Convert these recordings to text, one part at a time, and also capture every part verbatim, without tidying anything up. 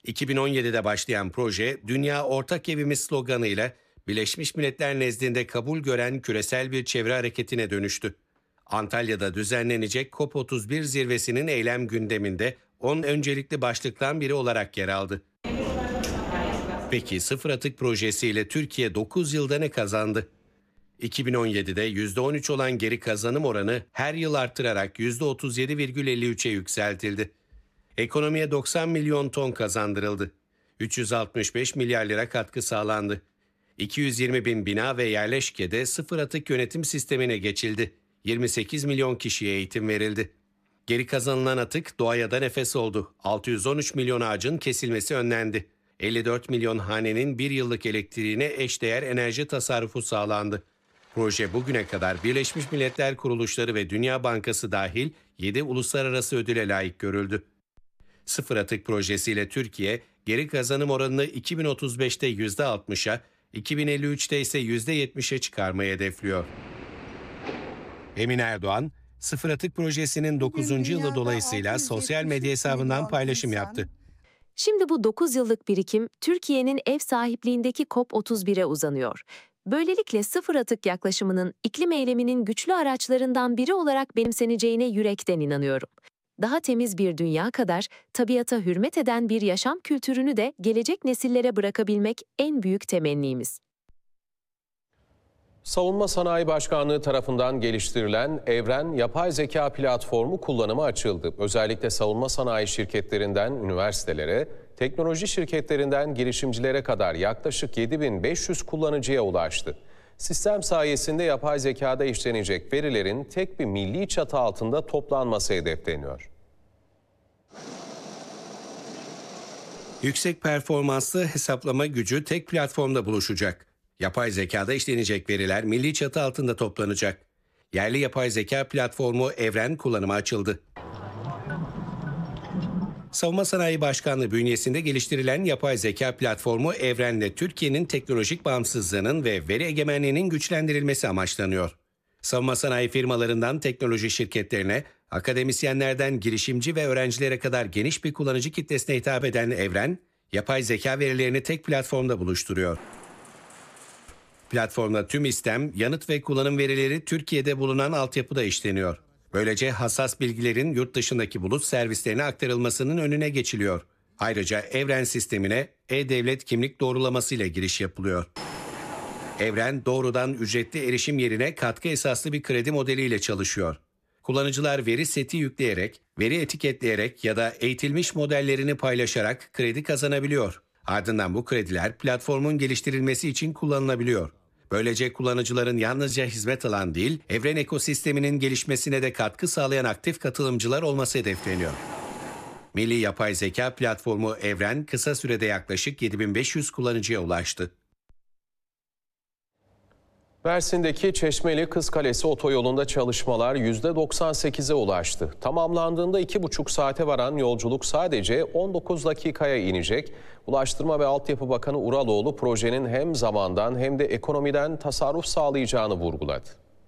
iki bin on yedide başlayan proje, Dünya Ortak Evimiz sloganıyla Birleşmiş Milletler nezdinde kabul gören küresel bir çevre hareketine dönüştü. Antalya'da düzenlenecek COP otuz bir zirvesinin eylem gündeminde on öncelikli başlıktan biri olarak yer aldı. Peki sıfır atık projesiyle Türkiye dokuz yılda ne kazandı? iki bin on yedide yüzde on üç olan geri kazanım oranı her yıl artırarak yüzde otuz yedi virgül elli üçe yükseltildi. Ekonomiye doksan milyon ton kazandırıldı. üç yüz altmış beş milyar lira katkı sağlandı. iki yüz yirmi bin bina ve yerleşkede sıfır atık yönetim sistemine geçildi. yirmi sekiz milyon kişiye eğitim verildi. Geri kazanılan atık doğaya da nefes oldu. altı yüz on üç milyon ağacın kesilmesi önlendi. elli dört milyon hanenin bir yıllık elektriğine eşdeğer enerji tasarrufu sağlandı. Proje bugüne kadar Birleşmiş Milletler kuruluşları ve Dünya Bankası dahil yedi uluslararası ödüle layık görüldü. Sıfır atık projesiyle Türkiye, geri kazanım oranını iki bin otuz beşte yüzde altmışa, iki bin elli üçte ise yüzde yetmişe çıkarmayı hedefliyor. Emin Erdoğan, sıfır atık projesinin dokuzuncu yılı dolayısıyla sosyal medya hesabından paylaşım yaptı. Şimdi bu dokuz yıllık birikim Türkiye'nin ev sahipliğindeki COP otuz bire uzanıyor. Böylelikle sıfır atık yaklaşımının iklim eyleminin güçlü araçlarından biri olarak benimseneceğine yürekten inanıyorum. Daha temiz bir dünya kadar tabiata hürmet eden bir yaşam kültürünü de gelecek nesillere bırakabilmek en büyük temennimiz. Savunma Sanayi Başkanlığı tarafından geliştirilen Evren Yapay Zeka Platformu kullanıma açıldı. Özellikle savunma sanayi şirketlerinden üniversitelere, teknoloji şirketlerinden girişimcilere kadar yaklaşık yedi bin beş yüz kullanıcıya ulaştı. Sistem sayesinde yapay zekada işlenecek verilerin tek bir milli çatı altında toplanması hedefleniyor. Yüksek performanslı hesaplama gücü tek platformda buluşacak. Yapay zekada işlenecek veriler milli çatı altında toplanacak. Yerli yapay zeka platformu Evren kullanıma açıldı. Savunma Sanayi Başkanlığı bünyesinde geliştirilen yapay zeka platformu Evren'le Türkiye'nin teknolojik bağımsızlığının ve veri egemenliğinin güçlendirilmesi amaçlanıyor. Savunma sanayi firmalarından teknoloji şirketlerine, akademisyenlerden girişimci ve öğrencilere kadar geniş bir kullanıcı kitlesine hitap eden Evren, yapay zeka verilerini tek platformda buluşturuyor. Platformda tüm istem, yanıt ve kullanım verileri Türkiye'de bulunan altyapıda işleniyor. Böylece hassas bilgilerin yurt dışındaki bulut servislerine aktarılmasının önüne geçiliyor. Ayrıca Evren sistemine e-devlet kimlik doğrulamasıyla giriş yapılıyor. Evren doğrudan ücretli erişim yerine katkı esaslı bir kredi modeliyle çalışıyor. Kullanıcılar veri seti yükleyerek, veri etiketleyerek ya da eğitilmiş modellerini paylaşarak kredi kazanabiliyor. Ardından bu krediler platformun geliştirilmesi için kullanılabiliyor. Böylece kullanıcıların yalnızca hizmet alan değil, Evren ekosisteminin gelişmesine de katkı sağlayan aktif katılımcılar olması hedefleniyor. Milli Yapay Zeka Platformu Evren kısa sürede yaklaşık yedi bin beş yüz kullanıcıya ulaştı. Mersin'deki Çeşmeli Kızkalesi otoyolunda çalışmalar yüzde doksan sekize ulaştı. Tamamlandığında iki buçuk saate varan yolculuk sadece on dokuz dakikaya inecek. Ulaştırma ve Altyapı Bakanı Uraloğlu projenin hem zamandan hem de ekonomiden tasarruf sağlayacağını vurguladı.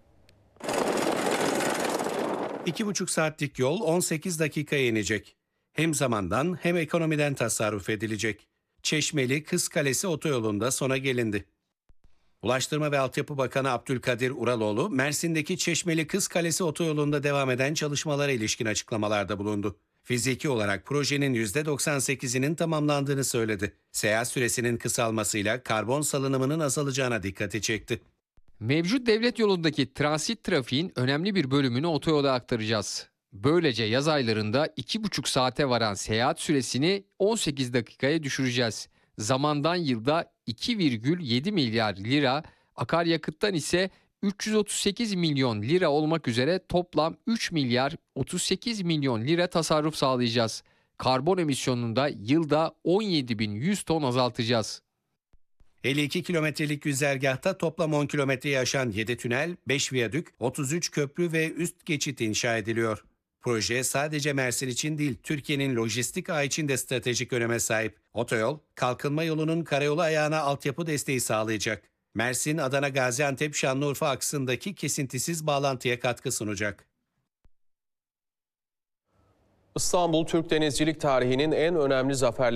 İki buçuk saatlik yol on sekiz dakikaya inecek. Hem zamandan hem ekonomiden tasarruf edilecek. Çeşmeli Kızkalesi otoyolunda sona gelindi. Ulaştırma ve Altyapı Bakanı Abdülkadir Uraloğlu, Mersin'deki Çeşmeli Kızkalesi otoyolunda devam eden çalışmalara ilişkin açıklamalarda bulundu. Fiziki olarak projenin yüzde doksan sekizinin tamamlandığını söyledi. Seyahat süresinin kısalmasıyla karbon salınımının azalacağına dikkati çekti. Mevcut devlet yolundaki transit trafiğin önemli bir bölümünü otoyola aktaracağız. Böylece yaz aylarında iki buçuk saate varan seyahat süresini on sekiz dakikaya düşüreceğiz. Zamandan yılda iki virgül yedi milyar lira, akaryakıttan ise üç yüz otuz sekiz milyon lira olmak üzere toplam üç milyar otuz sekiz milyon lira tasarruf sağlayacağız. Karbon emisyonunu da yılda on yedi bin yüz ton azaltacağız. elli iki kilometrelik güzergahta toplam on kilometreyi aşan yedi tünel, beş viyadük, otuz üç köprü ve üst geçit inşa ediliyor. Proje sadece Mersin için değil, Türkiye'nin lojistik ağı için de stratejik öneme sahip. Otoyol, kalkınma yolunun karayolu ayağına altyapı desteği sağlayacak. Mersin, Adana, Gaziantep, Şanlıurfa aksındaki kesintisiz bağlantıya katkı sunacak. İstanbul Türk denizcilik tarihinin en önemli zaferleri